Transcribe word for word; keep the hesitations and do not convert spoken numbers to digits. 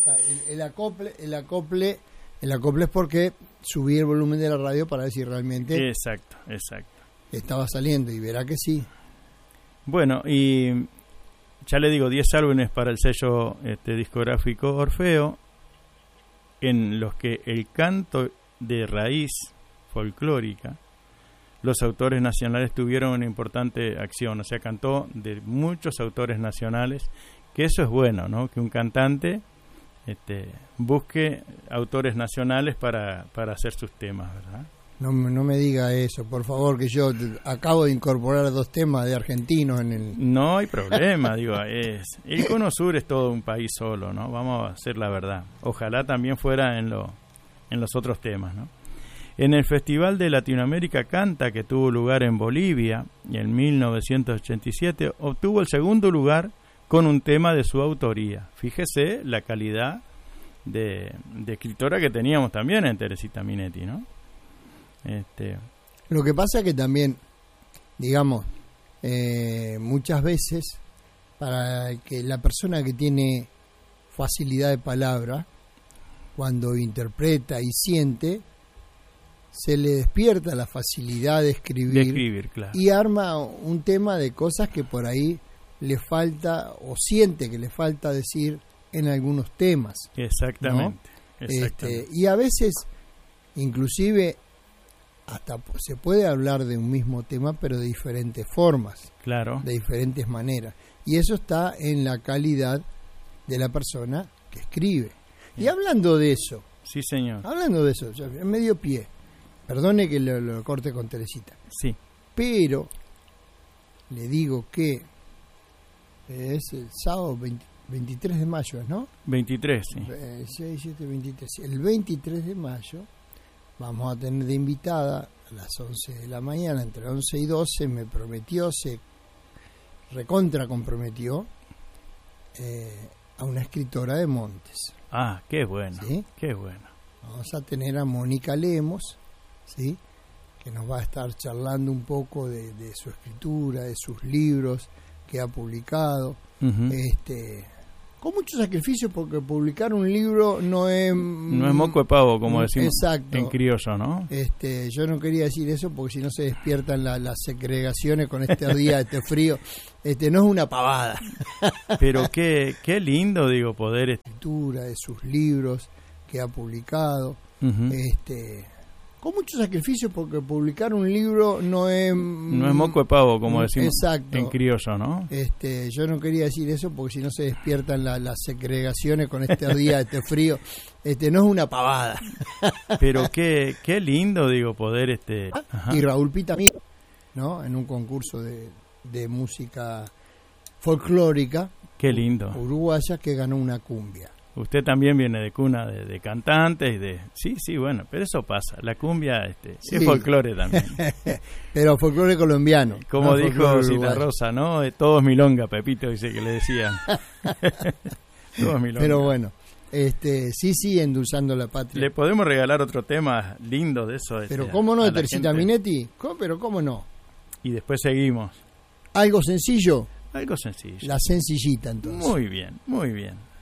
acá, el, el acople, el acople, el acople es porque subí el volumen de la radio para ver si realmente exacto, exacto. estaba saliendo, y verá que sí. Bueno, y ya le digo, diez álbumes para el sello este, discográfico Orfeo, en los que el canto de raíz folclórica, los autores nacionales tuvieron una importante acción, o sea, cantó de muchos autores nacionales, que eso es bueno, ¿no? Que un cantante este, busque autores nacionales para, para hacer sus temas, ¿verdad? No, no me diga eso, por favor, que yo acabo de incorporar dos temas de argentinos en el... No hay problema, digo, es el Cono Sur es todo un país solo, ¿no? Vamos a hacer la verdad. Ojalá también fuera en, lo, en los otros temas, ¿no? En el Festival de Latinoamérica Canta, que tuvo lugar en Bolivia en mil novecientos ochenta y siete, obtuvo el segundo lugar con un tema de su autoría. Fíjese la calidad de, de escritora que teníamos también en Teresita Minetti, ¿no? Este... Lo que pasa es que también, digamos, eh, muchas veces, para que la persona que tiene facilidad de palabra, cuando interpreta y siente, se le despierta la facilidad de escribir, de escribir, claro, y arma un tema de cosas que por ahí le falta, o siente que le falta decir en algunos temas. Exactamente, ¿no? exactamente. Este, y a veces, inclusive, hasta se puede hablar de un mismo tema, pero de diferentes formas, claro, de diferentes maneras. Y eso está en la calidad de la persona que escribe. Bien. Y hablando de eso, sí, señor. Hablando de eso, en medio pie, perdone que lo, lo corte con Teresita. Sí. Pero le digo que es el sábado veinte, veintitrés de mayo, ¿no? veintitrés, sí. seis, siete, veintitrés. El veintitrés de mayo vamos a tener de invitada a las once de la mañana, entre once y doce, me prometió, se recontra comprometió, eh, a una escritora de Montes. Ah, qué bueno, ¿sí? Qué bueno. Vamos a tener a Mónica Lemos, ¿sí? Que nos va a estar charlando un poco de, de su escritura, de sus libros que ha publicado, uh-huh. este con mucho sacrificio, porque publicar un libro no es... No es moco de pavo, como decimos exacto, en criollo, ¿no? Este, yo no quería decir eso porque si no se despiertan la, las segregaciones con este día, este frío. Este, no es una pavada. Pero qué, qué lindo, digo, poder... Escritura, de sus libros que ha publicado, uh-huh. este... con mucho sacrificio, porque publicar un libro no es... No es moco de pavo, como decimos exacto, en criollo, ¿no? Este, yo no quería decir eso porque si no se despiertan la, las segregaciones con este día, este frío. Este, no es una pavada. Pero qué, qué lindo, digo, poder... este Ajá. Y Raúl Pita, ¿no? En un concurso de, de música folclórica. Qué lindo. Uruguaya, que ganó una cumbia. Usted también viene de cuna de, de cantantes y de... Sí, sí, bueno, pero eso pasa. La cumbia este, sí. es folclore también. Pero folclore colombiano. Como no dijo Cita Rosa, ¿no? Todos milonga, Pepito, dice que le decían. Todos milonga. Pero bueno, este, sí, sí, endulzando la patria. Le podemos regalar otro tema lindo de eso. Pero este, ¿cómo no? De Teresita Minetti. ¿Cómo? Pero ¿cómo no? Y después seguimos. Algo sencillo. Algo sencillo. La sencillita, entonces. Muy bien, muy bien.